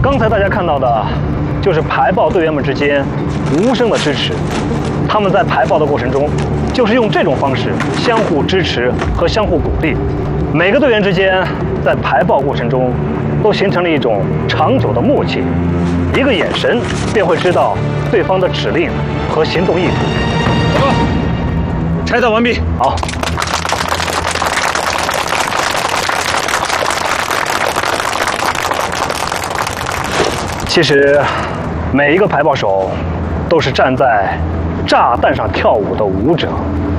刚才大家看到的，就是排爆队员们之间无声的支持。他们在排爆的过程中，就是用这种方式相互支持和相互鼓励。每个队员之间在排爆过程中，都形成了一种长久的默契，一个眼神便会知道对方的指令和行动意图。报告，拆弹完毕。好。其实，每一个排爆手都是站在炸弹上跳舞的舞者。